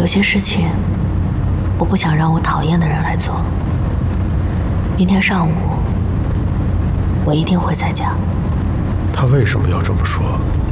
有些事情，我不想让我讨厌的人来做。明天上午，我一定会在家。 他为什么要这么说？